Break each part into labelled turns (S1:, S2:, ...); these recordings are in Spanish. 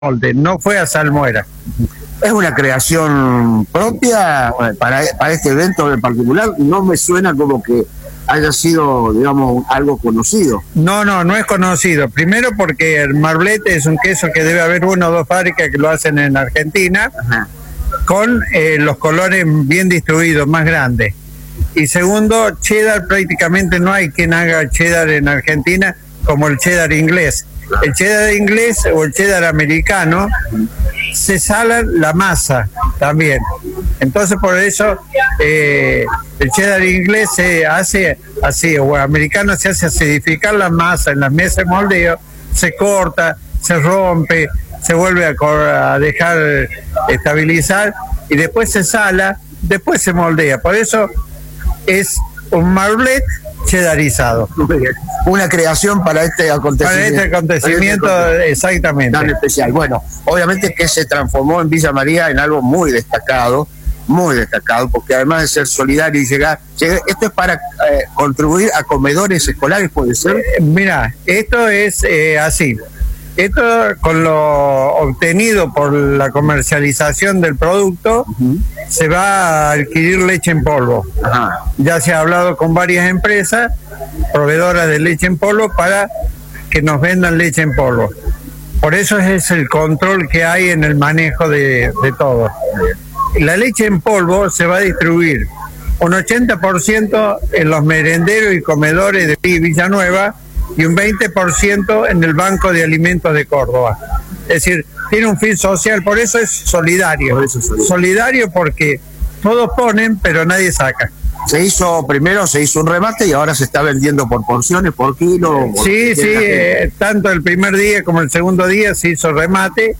S1: molde, no fue a salmuera.
S2: ¿Es una creación propia para este evento en particular? No me suena como que haya sido, digamos, algo conocido.
S1: No es conocido. Primero porque el marblete es un queso que debe haber una o dos fábricas que lo hacen en Argentina. Ajá. Con los colores bien distribuidos, más grandes. Y segundo, cheddar, prácticamente no hay quien haga cheddar en Argentina como el cheddar inglés. El cheddar inglés o el cheddar americano se sala la masa también. Entonces por eso el cheddar inglés se hace así, o el americano se hace acidificar la masa en la mesa de moldeo, se corta, se rompe, se vuelve a dejar estabilizar y después se sala, después se moldea. Por eso es un marblet cheddarizado.
S2: Una creación para este acontecimiento.
S1: Para este acontecimiento, exactamente.
S2: Tan especial. Bueno, obviamente que se transformó en Villa María en algo muy destacado, porque además de ser solidario y llegar, esto es para contribuir a comedores escolares, ¿puede ser?
S1: Mira, esto es así. Esto, con lo obtenido por la comercialización del producto, se va a adquirir leche en polvo. Ajá. Ya se ha hablado con varias empresas proveedoras de leche en polvo para que nos vendan leche en polvo. Por eso es el control que hay en el manejo de todo. La leche en polvo se va a distribuir un 80% en los merenderos y comedores de Villanueva y un 20% en el Banco de Alimentos de Córdoba. Es decir, tiene un fin social, por eso es solidario. Solidario porque todos ponen, pero nadie saca.
S2: Primero se hizo un remate y ahora se está vendiendo por porciones, por kilo.
S1: Sí, tanto el primer día como el segundo día se hizo remate,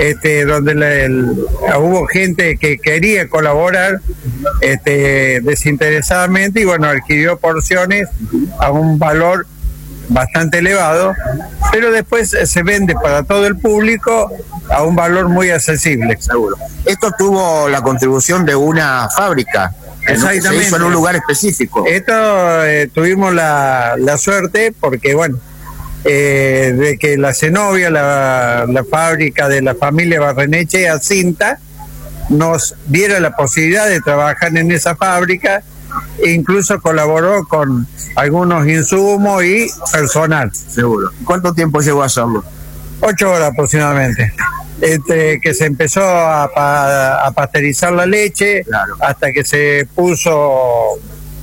S1: donde hubo gente que quería colaborar desinteresadamente y bueno, adquirió porciones a un valor bastante elevado, pero después se vende para todo el público a un valor muy accesible.
S2: Seguro. Esto tuvo la contribución de una fábrica.
S1: Exactamente.
S2: Se hizo en un lugar específico.
S1: Esto tuvimos la suerte porque, bueno, de que la Zenobia, la fábrica de la familia Barrenechea Cinta, nos diera la posibilidad de trabajar en esa fábrica e incluso colaboró con algunos insumos y personal.
S2: Seguro. ¿Cuánto tiempo llevó a hacerlo?
S1: 8 horas aproximadamente. Que se empezó a pasteurizar la leche, claro, hasta que se puso,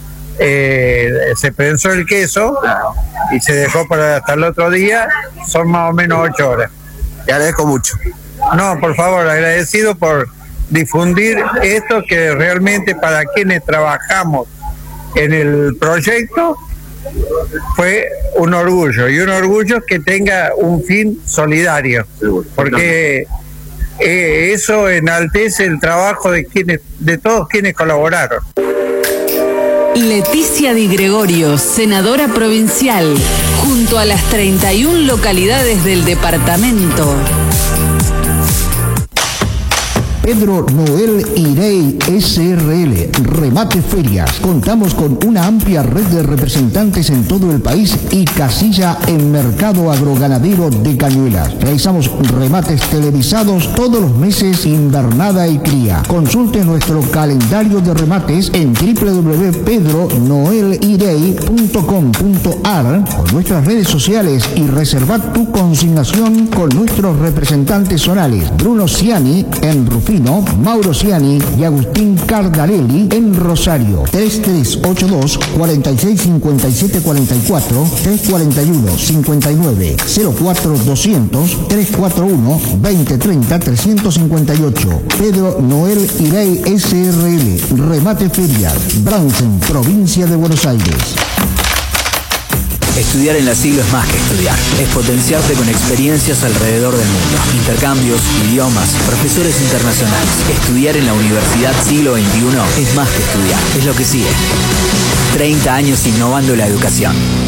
S1: se prensó el queso, claro, y se dejó para hasta el otro día. Son más o menos 8 horas.
S2: Te agradezco mucho.
S1: No, por favor, agradecido por difundir esto que realmente para quienes trabajamos en el proyecto fue un orgullo, y un orgullo que tenga un fin solidario, porque eso enaltece el trabajo de todos quienes colaboraron.
S3: Leticia Di Gregorio, senadora provincial, junto a las 31 localidades del departamento.
S4: Pedro Noel Irey SRL, Remate Ferias. Contamos con una amplia red de representantes en todo el país y casilla en Mercado Agroganadero de Cañuelas. Realizamos remates televisados todos los meses, invernada y cría. Consulte nuestro calendario de remates en www.pedronoelirey.com.ar o nuestras redes sociales y reserva tu consignación con nuestros representantes zonales. Bruno Ciani en Rufino, Mauro Ciani y Agustín Cardarelli en Rosario. 3382 4657 44 341 59 04 200 341 2030 358. Pedro Noel Irey SRL, Remate Ferias, Bransen, provincia de Buenos Aires.
S5: Estudiar en la Siglo es más que estudiar, es potenciarte con experiencias alrededor del mundo, intercambios, idiomas, profesores internacionales. Estudiar en la Universidad Siglo XXI es más que estudiar, es lo que sigue. 30 años innovando la educación.